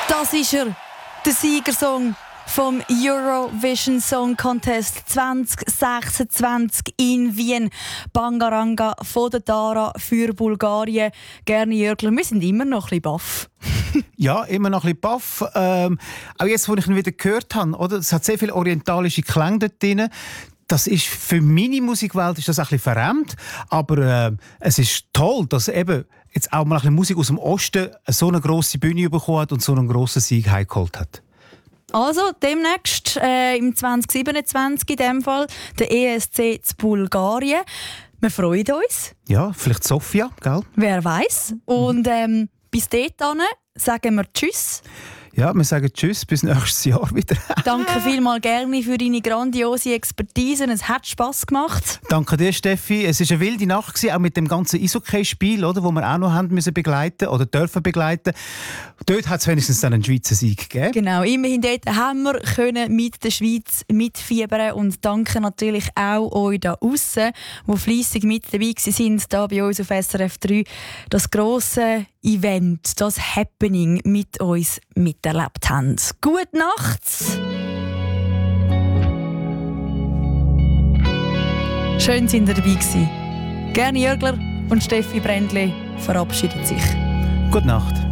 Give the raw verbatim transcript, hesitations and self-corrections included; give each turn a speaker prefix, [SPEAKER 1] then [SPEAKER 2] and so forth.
[SPEAKER 1] Das ist er, der Siegersong vom Eurovision Song Contest zwanzig sechsundzwanzig in Wien. Bangaranga von der Dara für Bulgarien. Gerne, Jörgler, wir sind immer noch ein bisschen baff.
[SPEAKER 2] Ja, immer noch ein bisschen baff. Ähm, auch jetzt, wo ich ihn wieder gehört habe, oder? Es hat sehr viele orientalische Klänge dort drin. Das ist für meine Musikwelt ist das ein bisschen verrammt, aber äh, es ist toll, dass eben jetzt auch mal ein bisschen Musik aus dem Osten so eine grosse Bühne bekommen hat und so einen grossen Sieg heimgeholt hat.
[SPEAKER 1] Also demnächst äh, im zwanzig siebenundzwanzig in dem Fall der E S C zu Bulgarien. Wir freuen uns.
[SPEAKER 2] Ja, vielleicht Sofia, gell?
[SPEAKER 1] Wer weiß. Und ähm, bis dahin sagen wir Tschüss.
[SPEAKER 2] Ja, wir sagen Tschüss, bis nächstes Jahr wieder.
[SPEAKER 1] Danke vielmals gerne für deine grandiose Expertise. Es hat Spass gemacht.
[SPEAKER 2] Danke dir, Steffi. Es war eine wilde Nacht, gewesen, auch mit dem ganzen Eishockey-Spiel, oder, wo wir auch noch haben müssen begleiten oder dürfen begleiten. Dort hat es wenigstens dann einen Schweizer Sieg gegeben.
[SPEAKER 1] Genau, immerhin dort haben wir können mit der Schweiz mitfiebern und danke natürlich auch euch da aussen, die fleissig mit dabei waren, hier bei uns auf S R F drei. Das grosse Event, das Happening mit uns miterlebt haben. Gute Nacht! Schön, sind ihr dabei gewesen. Gerne Jörgler und Steffi Brändli verabschieden sich.
[SPEAKER 2] Gute Nacht.